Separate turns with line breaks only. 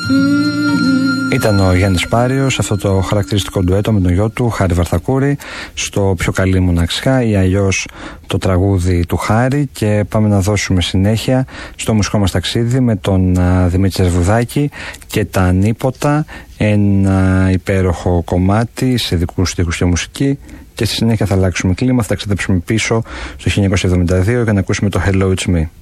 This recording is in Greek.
Ήταν ο Γιάννης Πάριος, αυτό το χαρακτηριστικό ντουέτο με τον γιο του Χάρη Βαρθακούρη, στο Πιο καλή μοναξιά ή αλλιώς το τραγούδι του Χάρη. Και πάμε να δώσουμε συνέχεια στο μουσικό μας ταξίδι με τον Δημήτρη Ζερβουδάκη και τα Ανίποτα, ένα υπέροχο κομμάτι σε δικούς στίχους και μουσική. Και στη συνέχεια θα αλλάξουμε κλίμα, θα ταξιδέψουμε πίσω στο 1972 για να ακούσουμε το Hello It's Me.